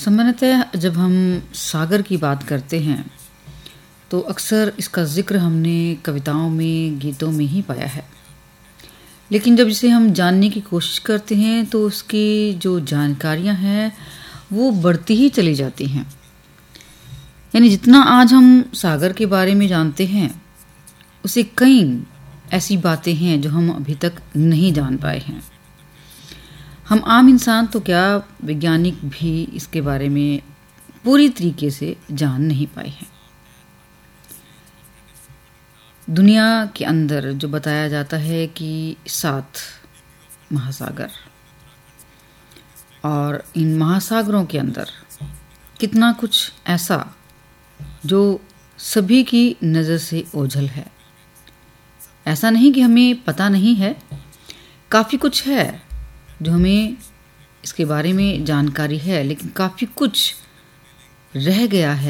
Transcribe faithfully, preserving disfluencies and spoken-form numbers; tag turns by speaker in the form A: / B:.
A: सामान्यतः जब हम सागर की बात करते हैं तो अक्सर इसका ज़िक्र हमने कविताओं में, गीतों में ही पाया है। लेकिन जब इसे हम जानने की कोशिश करते हैं तो उसकी जो जानकारियां हैं वो बढ़ती ही चली जाती हैं। यानी जितना आज हम सागर के बारे में जानते हैं उसे कई ऐसी बातें हैं जो हम अभी तक नहीं जान पाए हैं। हम आम इंसान तो क्या, वैज्ञानिक भी इसके बारे में पूरी तरीके से जान नहीं पाए हैं। दुनिया के अंदर जो बताया जाता है कि सात महासागर, और इन महासागरों के अंदर कितना कुछ ऐसा जो सभी की नज़र से ओझल है। ऐसा नहीं कि हमें पता नहीं है, काफ़ी कुछ है जो हमें इसके बारे में जानकारी है, लेकिन काफ़ी कुछ रह गया है